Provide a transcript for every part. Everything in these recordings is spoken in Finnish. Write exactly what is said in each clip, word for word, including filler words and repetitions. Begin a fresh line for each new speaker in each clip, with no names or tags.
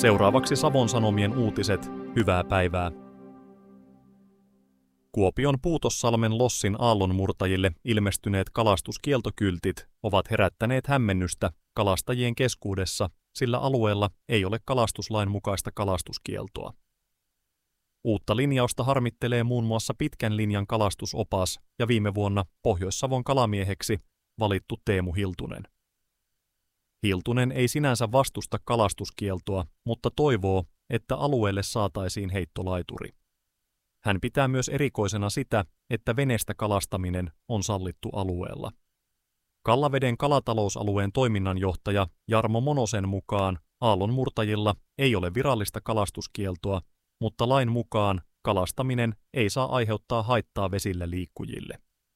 Seuraavaksi Savon Sanomien uutiset. Hyvää päivää. Kuopion Puutossalmen Lossin aallonmurtajille ilmestyneet kalastuskieltokyltit ovat herättäneet hämmennystä kalastajien keskuudessa, sillä alueella ei ole kalastuslain mukaista kalastuskieltoa. Uutta linjausta harmittelee muun muassa pitkän linjan kalastusopas ja viime vuonna Pohjois-Savon kalamieheksi valittu Teemu Hiltunen. Hiltunen ei sinänsä vastusta kalastuskieltoa, mutta toivoo, että alueelle saataisiin heittolaituri. Hän pitää myös erikoisena sitä, että veneestä kalastaminen on sallittu alueella. Kallaveden kalatalousalueen toiminnanjohtaja Jarmo Monosen mukaan aallonmurtajilla ei ole virallista kalastuskieltoa, mutta lain mukaan kalastaminen ei saa aiheuttaa haittaa vesillä liikkujille.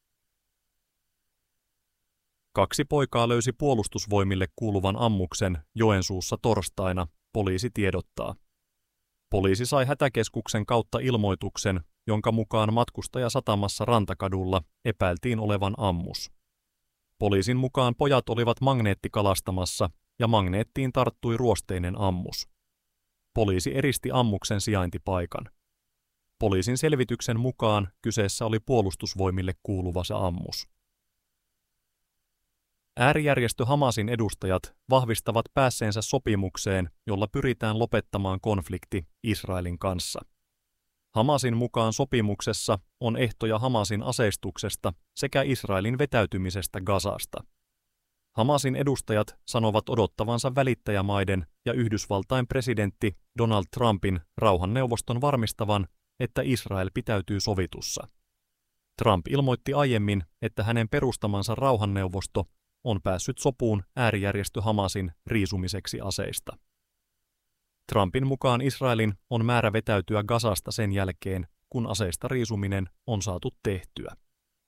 Kaksi poikaa löysi puolustusvoimille kuuluvan ammuksen Joensuussa torstaina, poliisi tiedottaa. Poliisi sai hätäkeskuksen kautta ilmoituksen, jonka mukaan matkustajasatamassa Rantakadulla epäiltiin olevan ammus. Poliisin mukaan pojat olivat magneettikalastamassa ja magneettiin tarttui ruosteinen ammus. Poliisi eristi ammuksen sijaintipaikan. Poliisin selvityksen mukaan kyseessä oli puolustusvoimille kuuluva se ammus. Äärijärjestö Hamasin edustajat vahvistavat päässeensä sopimukseen, jolla pyritään lopettamaan konflikti Israelin kanssa. Hamasin mukaan sopimuksessa on ehtoja Hamasin aseistuksesta sekä Israelin vetäytymisestä Gazasta. Hamasin edustajat sanovat odottavansa välittäjämaiden ja Yhdysvaltain presidentti Donald Trumpin rauhanneuvoston varmistavan, että Israel pitäytyy sovitussa. Trump ilmoitti aiemmin, että hänen perustamansa rauhanneuvosto on päässyt sopuun äärijärjestö Hamasin riisumiseksi aseista. Trumpin mukaan Israelin on määrä vetäytyä Gazasta sen jälkeen, kun aseista riisuminen on saatu tehtyä.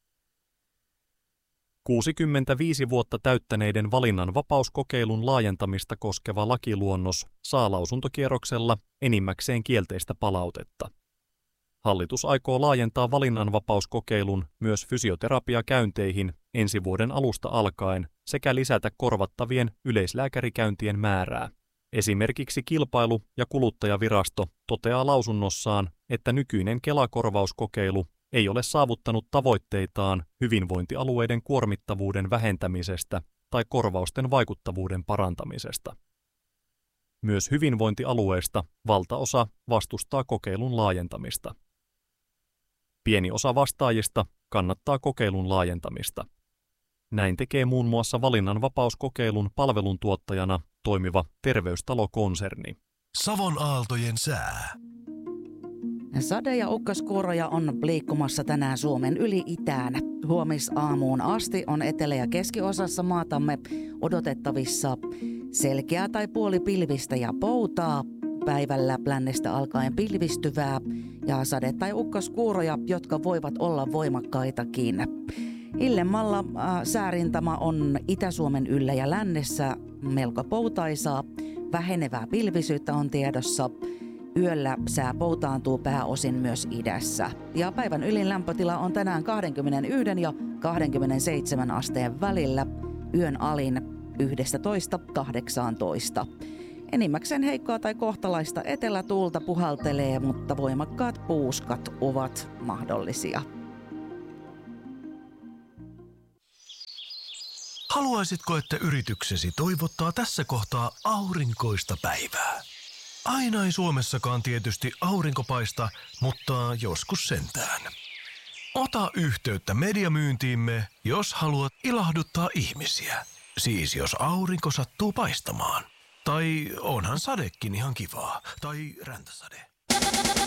kuusikymmentäviisi vuotta täyttäneiden valinnanvapauskokeilun laajentamista koskeva lakiluonnos saa lausuntokierroksella enimmäkseen kielteistä palautetta. Hallitus aikoo laajentaa valinnanvapauskokeilun myös fysioterapiakäynteihin ensi vuoden alusta alkaen sekä lisätä korvattavien yleislääkärikäyntien määrää. Esimerkiksi Kilpailu- ja kuluttajavirasto toteaa lausunnossaan, että nykyinen Kela-korvauskokeilu ei ole saavuttanut tavoitteitaan hyvinvointialueiden kuormittavuuden vähentämisestä tai korvausten vaikuttavuuden parantamisesta. Myös hyvinvointialueista valtaosa vastustaa kokeilun laajentamista. Pieni osa vastaajista kannattaa kokeilun laajentamista. Näin tekee muun muassa valinnanvapauskokeilun palveluntuottajana toimiva Terveystalo-konserni.
Savon aaltojen sää.
Sade- ja ukkaskuuroja on liikkumassa tänään Suomen yli itään. Huomisaamuun asti on etelä- ja keskiosassa maatamme odotettavissa selkeää tai puolipilvistä ja poutaa, päivällä lännestä alkaen pilvistyvää ja sade- tai ukkaskuuroja, jotka voivat olla voimakkaitakin. Illemmalla äh, säärintama on Itä-Suomen yllä ja lännessä melko poutaisaa, vähenevää pilvisyyttä on tiedossa. Yöllä sää poutaantuu pääosin myös idässä. Ja päivän ylin lämpötila on tänään kaksikymmentäyksi ja kaksikymmentäseitsemän asteen välillä. Yön alin yksitoista kahdeksantoista. Enimmäkseen heikkoa tai kohtalaista etelätuulta puhaltelee, mutta voimakkaat puuskat ovat mahdollisia.
Haluaisitko, että yrityksesi toivottaa tässä kohtaa aurinkoista päivää? Aina ei Suomessakaan tietysti aurinko paista, mutta joskus sentään. Ota yhteyttä mediamyyntiimme, jos haluat ilahduttaa ihmisiä. Siis jos aurinko sattuu paistamaan. Tai onhan sadekin ihan kivaa. Tai räntäsade.